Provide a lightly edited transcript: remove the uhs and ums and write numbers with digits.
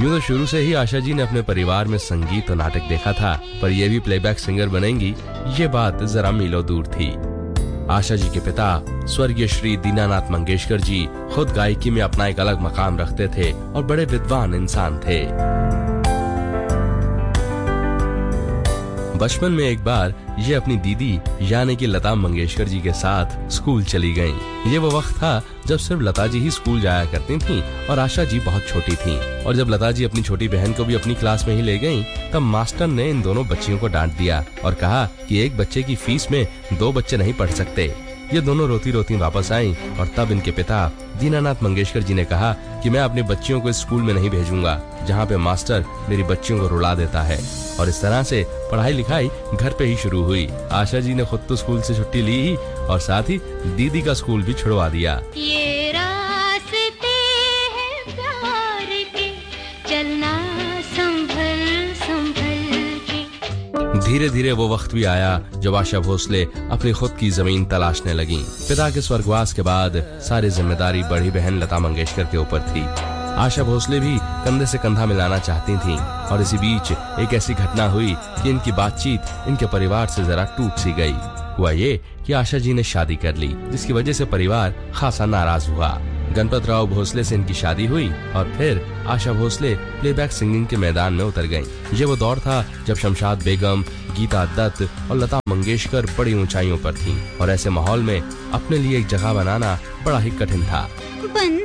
यूं तो शुरू से ही आशा जी ने अपने परिवार में संगीत और नाटक देखा था, पर ये भी प्लेबैक सिंगर बनेंगी, ये बात जरा मीलों दूर थी। आशा जी के पिता स्वर्गीय श्री दीनानाथ मंगेशकर जी खुद गायकी में अपना एक अलग मकाम रखते थे और बड़े विद्वान इंसान थे। बचपन में एक बार ये अपनी दीदी यानी कि लता मंगेशकर जी के साथ स्कूल चली गईं। ये वो वक्त था जब सिर्फ लता जी ही स्कूल जाया करती थीं और आशा जी बहुत छोटी थीं। और जब लता जी अपनी छोटी बहन को भी अपनी क्लास में ही ले गईं, तब मास्टर ने इन दोनों बच्चियों को डांट दिया और कहा कि एक बच्चे की फीस में 2 बच्चे नहीं पढ़ सकते। ये दोनों रोती रोती वापस आईं और तब इनके पिता दीनानाथ मंगेशकर जी ने कहा कि मैं अपनी बच्चियों को इस स्कूल में नहीं भेजूंगा जहाँ पे मास्टर मेरी बच्चियों को रुला देता है। और इस तरह से पढ़ाई लिखाई घर पे ही शुरू हुई। आशा जी ने खुद तो स्कूल से छुट्टी ली ही और साथ ही दीदी का स्कूल भी छुड़वा दिया। ये रास्ते हैं प्यार के, चलना संभल संभल के। धीरे धीरे वो वक्त भी आया जब आशा भोसले अपनी खुद की जमीन तलाशने लगीं। पिता के स्वर्गवास के बाद सारी जिम्मेदारी बड़ी बहन लता मंगेशकर के ऊपर थी। आशा भोसले भी कंधे से कंधा मिलाना चाहती थीं और इसी बीच एक ऐसी घटना हुई कि इनकी बातचीत इनके परिवार से जरा टूट सी गई। हुआ ये कि आशा जी ने शादी कर ली, जिसकी वजह से परिवार खासा नाराज हुआ। गणपत राव भोसले से इनकी शादी हुई और फिर आशा भोसले प्लेबैक सिंगिंग के मैदान में उतर गईं। ये वो दौर था जब शमशाद बेगम, गीता दत्त और लता मंगेशकर बड़ी ऊंचाइयों पर थीं और ऐसे माहौल में अपने लिए एक जगह बनाना बड़ा ही कठिन था।